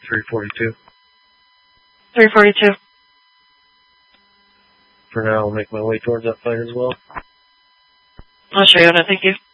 342. 342. For now, I'll make my way towards that fight as well. I'll show you what I thank you.